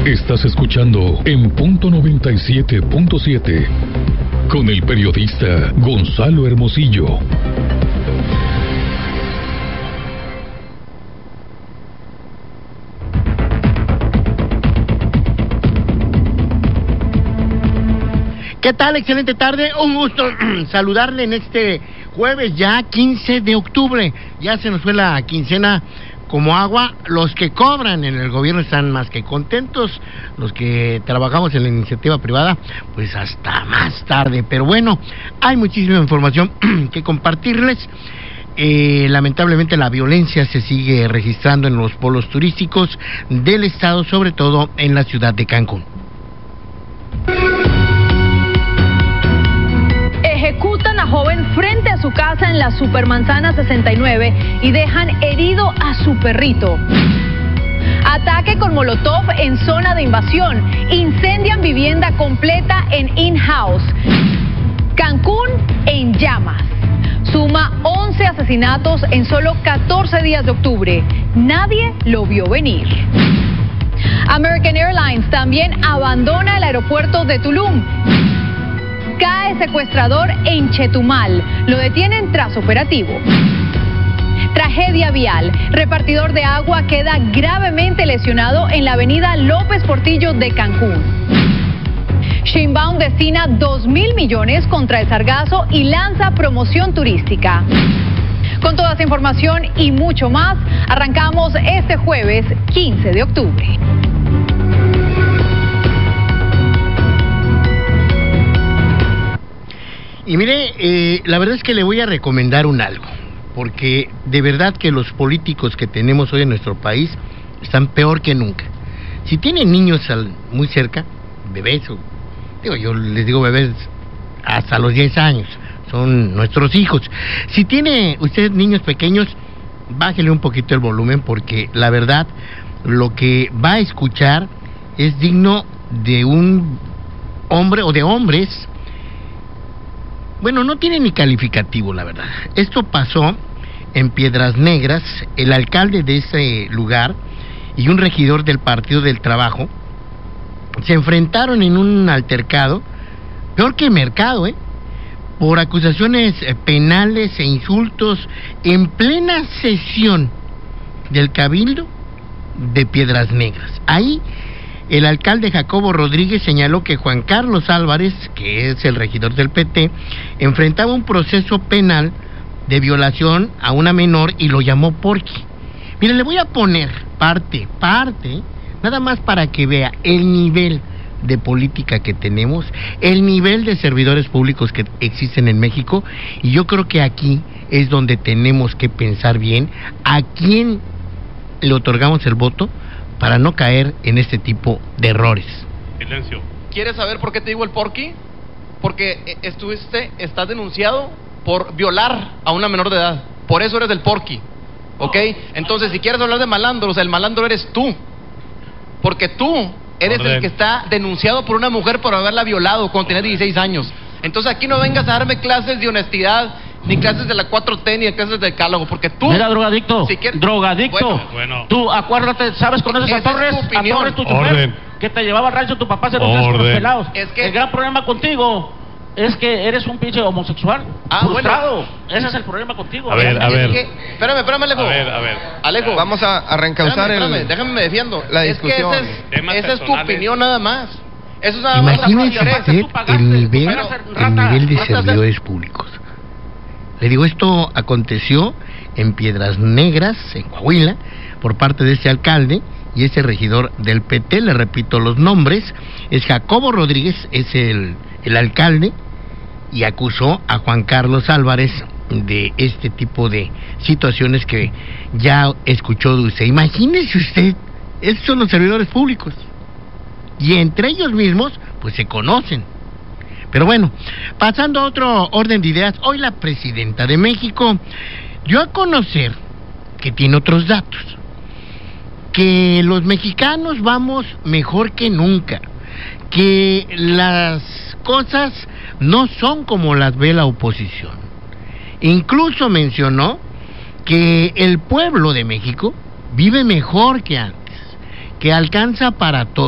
Estás escuchando En Punto 97.7 con el periodista Gonzalo Hermosillo. ¿Qué tal? Excelente tarde, un gusto saludarle en este jueves ya 15 de octubre. Ya se nos fue la quincena como agua. Los que cobran en el gobierno están más que contentos, los que trabajamos en la iniciativa privada pues hasta más tarde, pero bueno, hay muchísima información que compartirles. Lamentablemente la violencia se sigue registrando en los polos turísticos del estado, sobre todo en la ciudad de Cancún. Ejecutan a joven frente a su casa en la Supermanzana 69 y dejan herido a su perrito. Ataque con molotov en zona de invasión. Incendian vivienda completa en in-house. Cancún en llamas. Suma 11 asesinatos en solo 14 días de octubre. Nadie lo vio venir. American Airlines también abandona el aeropuerto de Tulum. Cae secuestrador en Chetumal. Lo detienen tras operativo. Tragedia vial. Repartidor de agua queda gravemente lesionado en la avenida López Portillo de Cancún. Sheinbaum destina 2.000 millones contra el sargazo y lanza promoción turística. Con toda esta información y mucho más, arrancamos este jueves 15 de octubre. Y mire, la verdad es que le voy a recomendar un algo, porque de verdad que los políticos que tenemos hoy en nuestro país están peor que nunca. Si tienen niños muy cerca, bebés, yo les digo bebés hasta los 10 años, son nuestros hijos. Si tiene usted niños pequeños, bájele un poquito el volumen, porque la verdad, lo que va a escuchar es digno de un hombre o de hombres. Bueno, no tiene ni calificativo, la verdad. Esto pasó en Piedras Negras. El alcalde de ese lugar y un regidor del Partido del Trabajo se enfrentaron en un altercado, peor que mercado, por acusaciones penales e insultos en plena sesión del Cabildo de Piedras Negras. Ahí el alcalde Jacobo Rodríguez señaló que Juan Carlos Álvarez, que es el regidor del PT, enfrentaba un proceso penal de violación a una menor y lo llamó porqui. Mire, le voy a poner parte, nada más para que vea el nivel de política que tenemos, el nivel de servidores públicos que existen en México, y yo creo que aquí es donde tenemos que pensar bien a quién le otorgamos el voto para no caer en este tipo de errores. Silencio. ¿Quieres saber por qué te digo el porqui? Porque estás denunciado por violar a una menor de edad. Por eso eres el porqui, ¿ok? Entonces, si quieres hablar de malandros, el malandro eres tú. Porque tú eres el que está denunciado por una mujer por haberla violado cuando tenía 16 años. Entonces, aquí no vengas a darme clases de honestidad, ni clases de la 4T, ni clases de decálogo, porque tú... Mira, drogadicto, si quieres, drogadicto. Bueno. Tú, acuérdate, ¿sabes? Conoces a Torres, tu chofer, que te llevaba al rancho tu papá, se lo con los pelados. Es que... El gran problema contigo es que eres un pinche homosexual frustrado. Bueno. Ese es el problema contigo. A ver. Espérame, Alejo. A ver. Alejo. Vamos a reencauzar déjame me defiendo. La discusión. Es que esa es tu opinión nada más. Eso es nada Imagínense usted el nivel de servidores públicos. Le digo, esto aconteció en Piedras Negras, en Coahuila, por parte de ese alcalde y ese regidor del PT. Le repito los nombres, es Jacobo Rodríguez, es el alcalde, y acusó a Juan Carlos Álvarez de este tipo de situaciones que ya escuchó de usted. Imagínese usted, esos son los servidores públicos, y entre ellos mismos pues se conocen. Pero bueno, pasando a otro orden de ideas, hoy la presidenta de México dio a conocer que tiene otros datos, que los mexicanos vamos mejor que nunca, que las cosas no son como las ve la oposición. Incluso mencionó que el pueblo de México vive mejor que antes, que alcanza para todo.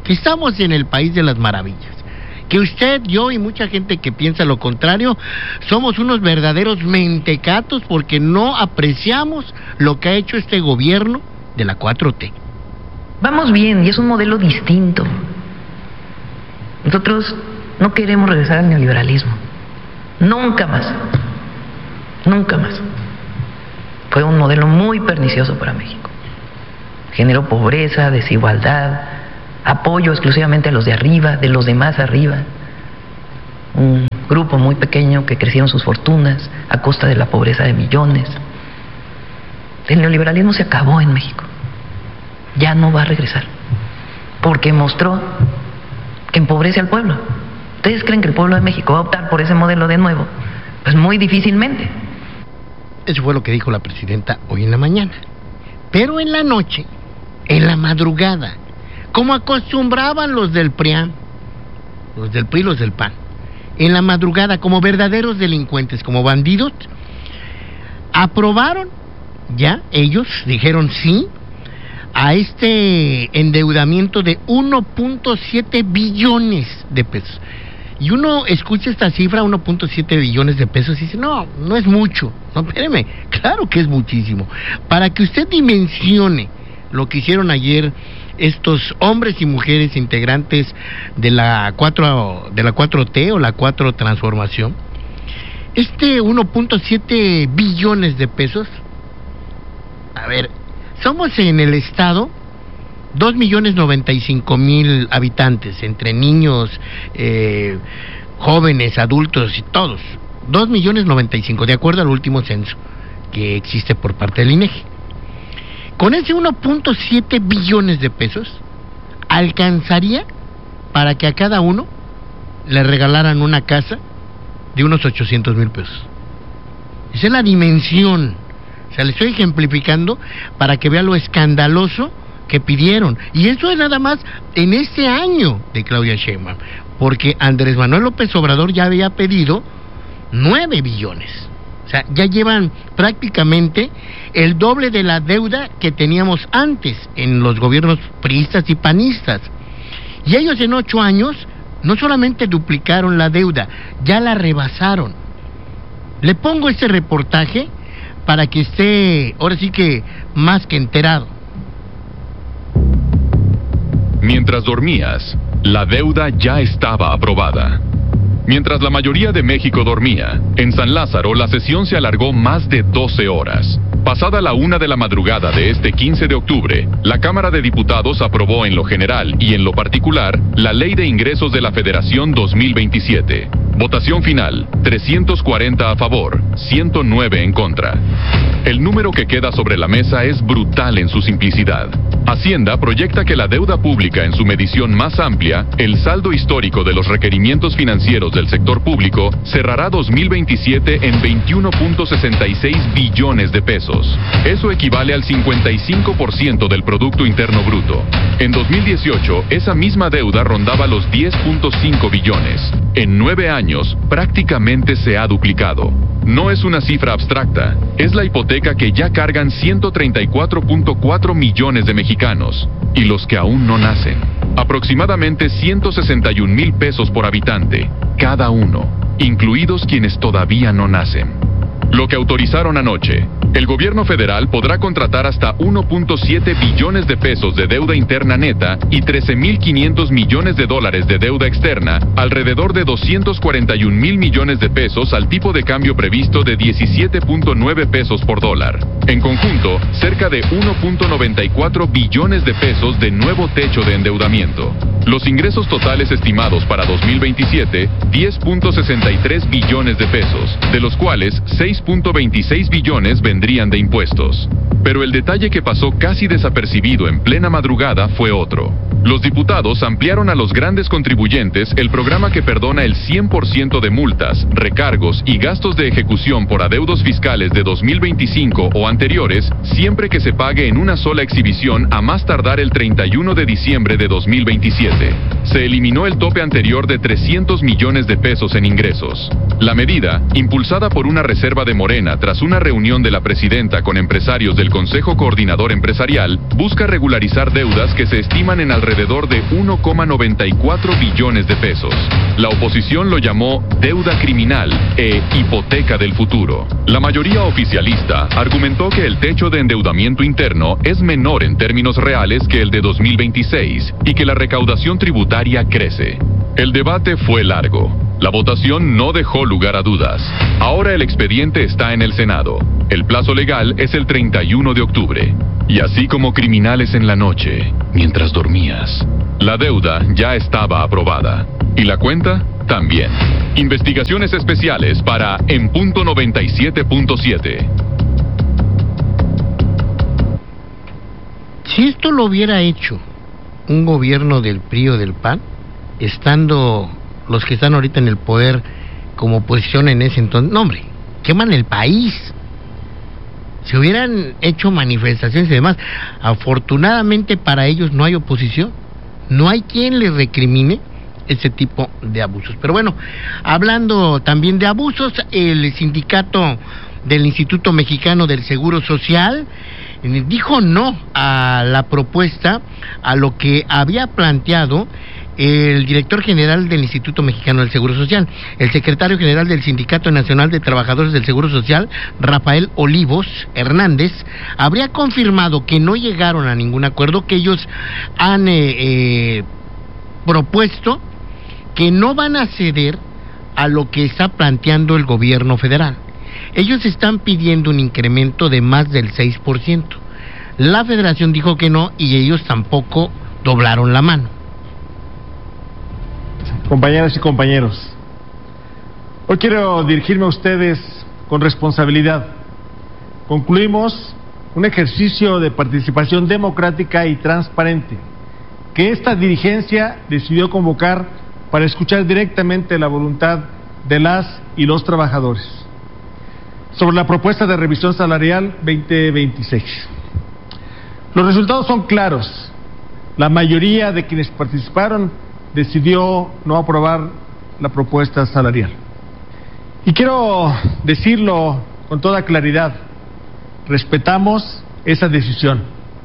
que estamos en el país de las maravillas. Que usted, yo y mucha gente que piensa lo contrario, somos unos verdaderos mentecatos porque no apreciamos lo que ha hecho este gobierno de la 4T. Vamos bien y es un modelo distinto. Nosotros no queremos regresar al neoliberalismo. Nunca más. Nunca más. Fue un modelo muy pernicioso para México. Generó pobreza, desigualdad, apoyo exclusivamente a los de arriba, de los demás arriba. Un grupo muy pequeño que crecieron sus fortunas a costa de la pobreza de millones. El neoliberalismo se acabó en México. Ya no va a regresar. Porque mostró que empobrece al pueblo. ¿Ustedes creen que el pueblo de México va a optar por ese modelo de nuevo? Pues muy difícilmente. Eso fue lo que dijo la presidenta hoy en la mañana. Pero en la noche, en la madrugada, como acostumbraban los del PRIAN, los del PRI y los del PAN, en la madrugada, como verdaderos delincuentes, como bandidos, aprobaron, ya ellos dijeron sí, a este endeudamiento de 1.7 billones de pesos. Y uno escucha esta cifra, 1.7 billones de pesos, y dice, no es mucho. No, espéreme, claro que es muchísimo. Para que usted dimensione lo que hicieron ayer estos hombres y mujeres integrantes de la 4T o la 4 Transformación, este 1.7 billones de pesos, a ver, somos en el estado 2.095.000 habitantes, entre niños, jóvenes, adultos y todos. 2.095.000, de acuerdo al último censo que existe por parte del INEGI. Con ese 1.7 billones de pesos, alcanzaría para que a cada uno le regalaran una casa de unos 800,000 pesos. Esa es la dimensión. O sea, le estoy ejemplificando para que vea lo escandaloso que pidieron. Y eso es nada más en este año de Claudia Sheinbaum, porque Andrés Manuel López Obrador ya había pedido 9 billones. O sea, ya llevan prácticamente el doble de la deuda que teníamos antes en los gobiernos priistas y panistas. Y ellos en 8 años no solamente duplicaron la deuda, ya la rebasaron. Le pongo este reportaje para que esté, ahora sí que más que enterado. Mientras dormías, la deuda ya estaba aprobada. Mientras la mayoría de México dormía, en San Lázaro la sesión se alargó más de 12 horas. Pasada la 1 de la madrugada de este 15 de octubre, la Cámara de Diputados aprobó en lo general y en lo particular la Ley de Ingresos de la Federación 2027. Votación final, 340 a favor, 109 en contra. El número que queda sobre la mesa es brutal en su simplicidad. Hacienda proyecta que la deuda pública en su medición más amplia, el saldo histórico de los requerimientos financieros del sector público, cerrará 2027 en 21.66 billones de pesos. Eso equivale al 55% del Producto Interno Bruto. En 2018, esa misma deuda rondaba los 10.5 billones. En 9 años, prácticamente se ha duplicado. No es una cifra abstracta, es la hipoteca que ya cargan 134.4 millones de mexicanos, y los que aún no nacen. Aproximadamente 161,000 pesos por habitante, cada uno, incluidos quienes todavía no nacen. Lo que autorizaron anoche, el gobierno federal podrá contratar hasta 1.7 billones de pesos de deuda interna neta y 13.500 millones de dólares de deuda externa, alrededor de 241,000 millones de pesos al tipo de cambio previsto de 17.9 pesos por dólar. En conjunto, cerca de 1.94 billones de pesos de nuevo techo de endeudamiento. Los ingresos totales estimados para 2027, 10.63 billones de pesos, de los cuales 6.26 billones vendrían de impuestos. Pero el detalle que pasó casi desapercibido en plena madrugada fue otro. Los diputados ampliaron a los grandes contribuyentes el programa que perdona el 100% de multas, recargos y gastos de ejecución por adeudos fiscales de 2025 o anteriores, siempre que se pague en una sola exhibición a más tardar el 31 de diciembre de 2027. Se eliminó el tope anterior de 300 millones de pesos en ingresos. La medida, impulsada por una reserva de Morena tras una reunión de la presidenta con empresarios del Consejo Coordinador Empresarial busca regularizar deudas que se estiman en alrededor de 1,94 billones de pesos. La oposición lo llamó deuda criminal e hipoteca del futuro. La mayoría oficialista argumentó que el techo de endeudamiento interno es menor en términos reales que el de 2026 y que la recaudación tributaria crece. El debate fue largo. La votación no dejó lugar a dudas. Ahora el expediente está en el Senado. El plazo legal es el 31 de octubre. Y así como criminales en la noche, mientras dormías, la deuda ya estaba aprobada. Y la cuenta también. Investigaciones especiales para En Punto 97.7. Si esto lo hubiera hecho un gobierno del PRI o del PAN, estando los que están ahorita en el poder como oposición en ese entonces, no hombre, queman el país. Si hubieran hecho manifestaciones y demás, afortunadamente para ellos no hay oposición, no hay quien les recrimine ese tipo de abusos. Pero bueno, hablando también de abusos, el sindicato del Instituto Mexicano del Seguro Social dijo no a la propuesta, a lo que había planteado el director general del Instituto Mexicano del Seguro Social. El secretario general del Sindicato Nacional de Trabajadores del Seguro Social, Rafael Olivos Hernández, habría confirmado que no llegaron a ningún acuerdo, que ellos han propuesto que no van a ceder a lo que está planteando el gobierno federal. Ellos están pidiendo un incremento de más del 6%. La federación dijo que no y ellos tampoco doblaron la mano. Compañeras y compañeros, hoy quiero dirigirme a ustedes con responsabilidad. Concluimos un ejercicio de participación democrática y transparente que esta dirigencia decidió convocar para escuchar directamente la voluntad de las y los trabajadores sobre la propuesta de revisión salarial 2026. Los resultados son claros. La mayoría de quienes participaron decidió no aprobar la propuesta salarial. Y quiero decirlo con toda claridad, respetamos esa decisión.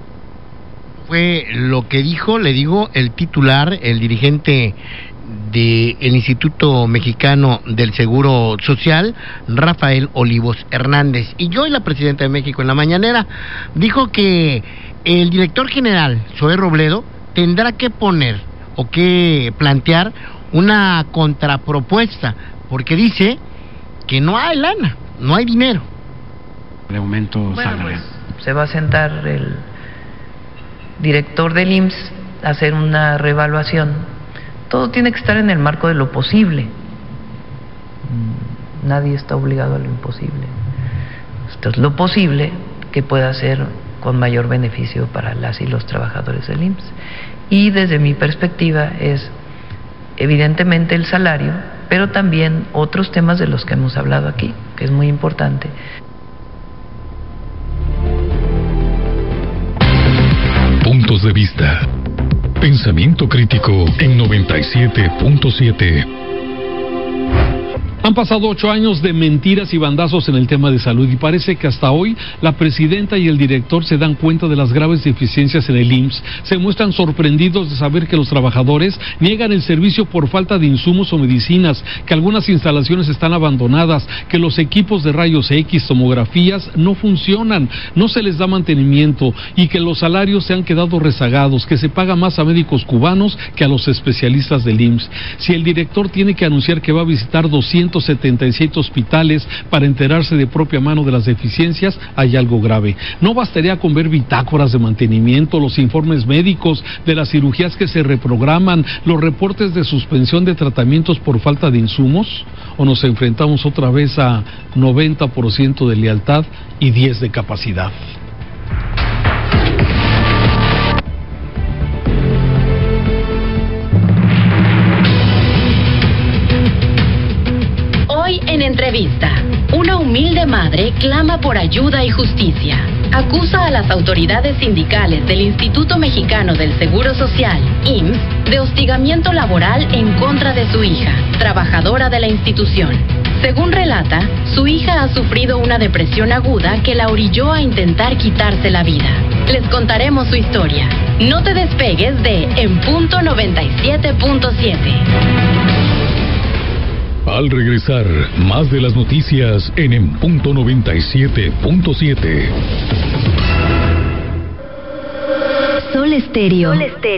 Fue lo que dijo, le digo, el titular, el dirigente del Instituto Mexicano del Seguro Social, Rafael Olivos Hernández. Y yo y la presidenta de México en la mañanera dijo que el director general, Zoé Robledo, tendrá que poner o que plantear una contrapropuesta, porque dice que no hay lana, no hay dinero. De aumento salarial. Pues, se va a sentar el director del IMSS a hacer una reevaluación. Todo tiene que estar en el marco de lo posible. Nadie está obligado a lo imposible. Esto es lo posible que pueda ser con mayor beneficio para las y los trabajadores del IMSS. Y desde mi perspectiva es evidentemente el salario, pero también otros temas de los que hemos hablado aquí, que es muy importante. Puntos de vista. Pensamiento crítico en 97.7. Han pasado 8 años de mentiras y bandazos en el tema de salud y parece que hasta hoy la presidenta y el director se dan cuenta de las graves deficiencias en el IMSS. Se muestran sorprendidos de saber que los trabajadores niegan el servicio por falta de insumos o medicinas, que algunas instalaciones están abandonadas, que los equipos de rayos X, tomografías no funcionan, no se les da mantenimiento y que los salarios se han quedado rezagados, que se paga más a médicos cubanos que a los especialistas del IMSS. Si el director tiene que anunciar que va a visitar 277 hospitales para enterarse de propia mano de las deficiencias, hay algo grave. No bastaría con ver bitácoras de mantenimiento, los informes médicos de las cirugías que se reprograman, los reportes de suspensión de tratamientos por falta de insumos, o nos enfrentamos otra vez a 90% de lealtad y 10% de capacidad. En entrevista, una humilde madre clama por ayuda y justicia. Acusa a las autoridades sindicales del Instituto Mexicano del Seguro Social, IMSS, de hostigamiento laboral en contra de su hija, trabajadora de la institución. Según relata, su hija ha sufrido una depresión aguda que la orilló a intentar quitarse la vida. Les contaremos su historia. No te despegues de En Punto 97.7. Al regresar, más de las noticias en Punto 97.7. Sol Estéreo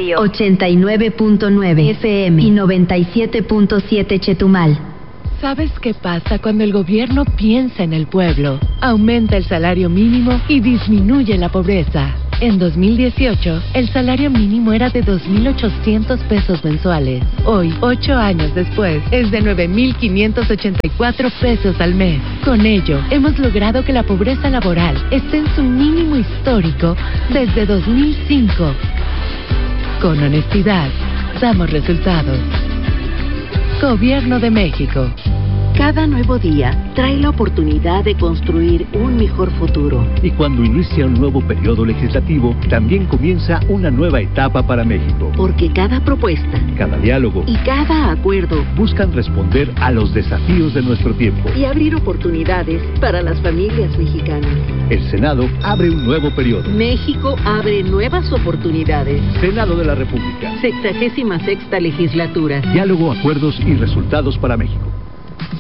89.9 FM y 97.7 Chetumal. ¿Sabes qué pasa cuando el gobierno piensa en el pueblo? Aumenta el salario mínimo y disminuye la pobreza. En 2018, el salario mínimo era de 2.800 pesos mensuales. Hoy, 8 años después, es de 9.584 pesos al mes. Con ello, hemos logrado que la pobreza laboral esté en su mínimo histórico desde 2005. Con honestidad, damos resultados. Gobierno de México. Cada nuevo día trae la oportunidad de construir un mejor futuro. Y cuando inicia un nuevo periodo legislativo, también comienza una nueva etapa para México. Porque cada propuesta, cada diálogo y cada acuerdo buscan responder a los desafíos de nuestro tiempo y abrir oportunidades para las familias mexicanas. El Senado abre un nuevo periodo. México abre nuevas oportunidades. Senado de la República. 66ª legislatura. Diálogo, acuerdos y resultados para México.